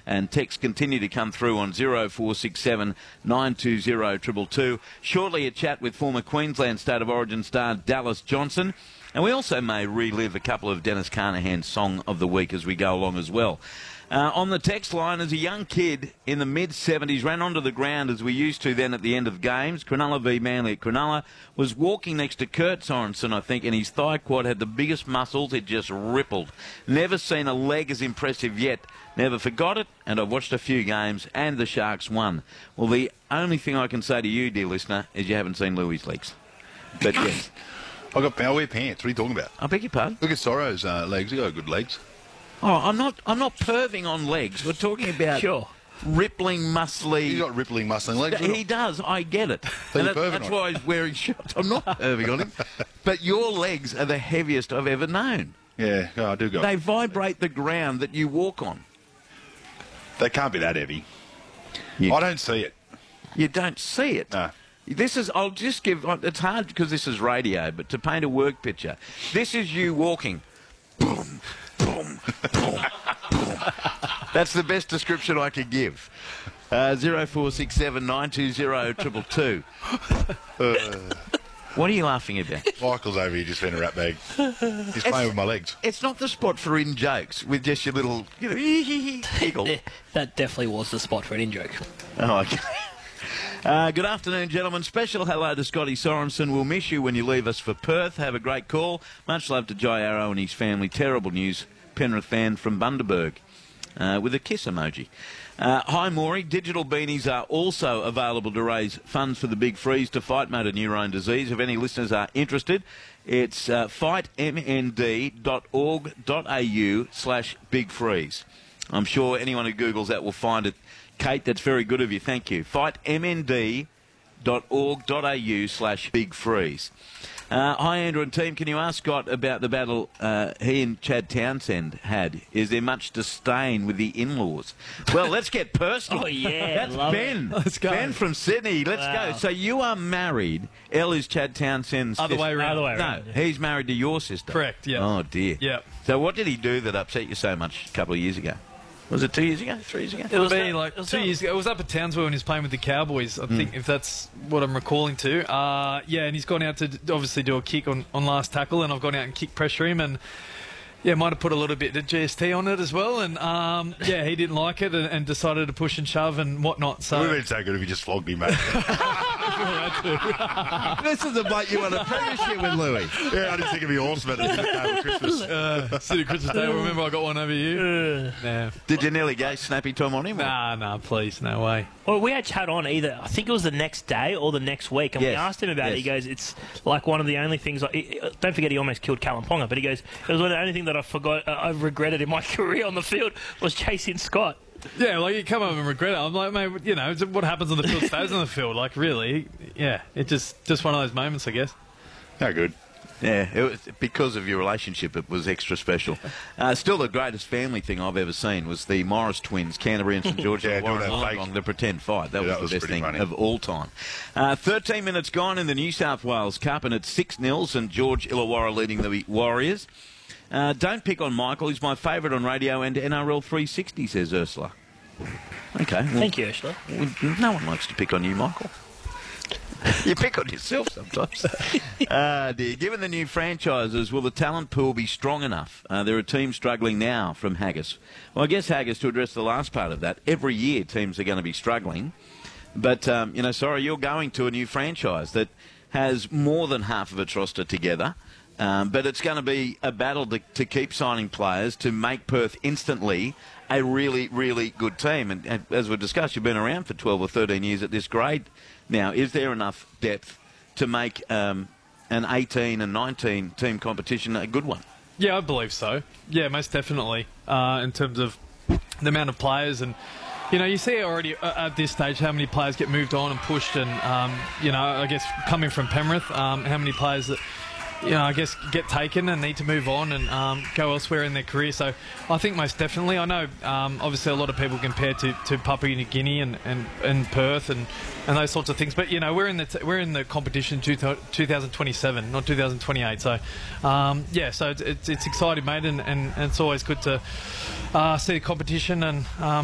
And texts continue to come through on 0467 920 222. Shortly, a chat with former Queensland State of Origin star Dallas Johnson. And we also may relive a couple of Dennis Carnahan's Song of the Week as we go along as well. On the text line, as a young kid in the mid-70s, ran onto the ground as we used to then at the end of games. Cronulla v Manly at Cronulla, was walking next to Kurt Sorensen, I think, and his thigh quad had the biggest muscles. It just rippled. Never seen a leg as impressive yet. Never forgot it, and I've watched a few games, and the Sharks won. Well, the only thing I can say to you, dear listener, is you haven't seen Louis' legs. But yes. I wear pants. What are you talking about? I beg your pardon? Look at Sorrow's legs. He got good legs. Oh, I'm not perving on legs. We're talking about rippling, muscly. He's got rippling, muscling legs. He does. I get it. And that's why he's wearing shorts. I'm not perving on him. But your legs are the heaviest I've ever known. Yeah, I do go. They vibrate the ground that you walk on. They can't be that heavy. I don't see it. You don't see it? No. This is, I'll just give, it's hard because this is radio, but to paint a work picture, this is you walking. Boom, boom, boom, boom. That's the best description I could give. 0467 920 222. What are you laughing about? Michael's over here just being a rat bag. He's playing with my legs. It's not the spot for in-jokes with just your little, giggle. That definitely was the spot for an in-joke. Oh, okay. Good afternoon, gentlemen. Special hello to Scotty Sorensen. We'll miss you when you leave us for Perth. Have a great call. Much love to Jai Arrow and his family. Terrible news. Penrith fan from Bundaberg. With a kiss emoji. Hi, Maury. Digital beanies are also available to raise funds for the Big Freeze to fight motor neurone disease. If any listeners are interested, it's fightmnd.org.au/Big Freeze. I'm sure anyone who Googles that will find it. Kate, that's very good of you. Thank you. fightmnd.org.au/Big Freeze. Hi, Andrew and team. Can you ask Scott about the battle he and Chad Townsend had? Is there much disdain with the in-laws? Well, let's get personal. Oh, yeah. That's Ben. Let's go. Ben from Sydney. Let's go. So you are married. Elle is Chad Townsend's Other sister. way around. No, he's married to your sister. Correct, yeah. Oh, dear. Yeah. So what did he do that upset you so much a couple of years ago? Was it 2 years ago? 3 years ago? It was like 2 years ago. It was up at Townsville when he was playing with the Cowboys, I think, if that's what I'm recalling to. Yeah, and he's gone out to obviously do a kick on last tackle, and I've gone out and kick pressure him, and yeah, might have put a little bit of GST on it as well, and yeah, he didn't like it and decided to push and shove and whatnot. So It would have been so good if you just flogged him, mate. This is the bloke you want a premiership with, Louis. Yeah, I just think it'd be awesome at the Christmas. City Christmas Day, remember I got one over you? Nah. Did you nearly go snappy Tom on him? Nah, please, no way. Well, we had Chad on either, I think it was the next day or the next week, and we asked him about it. He goes, it's like one of the only things, don't forget he almost killed Callum Ponga, but he goes, it was one of the only thing that I've regretted in my career on the field was chasing Scott. Yeah, like you come up and regret it. I'm like, mate, you know, what happens on the field stays on the field. Like, really, yeah, it's just one of those moments, I guess. No good. Yeah, it was, because of your relationship, it was extra special. Still, the greatest family thing I've ever seen was the Morris twins, Canterbury and St George. Yeah, doing that fake. The pretend fight. That was the best thing funny. of all time. 13 minutes gone in the New South Wales Cup, and it's 6-0. St George Illawarra leading the Warriors. Don't pick on Michael. He's my favourite on radio and NRL 360, says Ursula. Okay. Well, Thank you, Ursula. No one likes to pick on you, Michael. You pick on yourself sometimes. Dear. Given the new franchises, will the talent pool be strong enough? There are teams struggling now from Haggis. Well, I guess Haggis, to address the last part of that, every year teams are going to be struggling. But, you know, sorry, you're going to a new franchise that has more than half of its roster together. But it's going to be a battle to keep signing players to make Perth instantly a really, really good team. And as we've discussed, you've been around for 12 or 13 years at this grade now. Is there enough depth to make an 18 and 19 team competition a good one? Yeah, I believe so. Yeah, most definitely. In terms of the amount of players and, you know, you see already at this stage how many players get moved on and pushed and, you know, I guess coming from Penrith, how many players that, you know, I guess get taken and need to move on and go elsewhere in their career. So I think most definitely. I know obviously a lot of people compare to Papua New Guinea and Perth and those sorts of things. But, you know, we're in the competition 2027, not 2028. So, yeah, so it's exciting, mate, and it's always good to see the competition and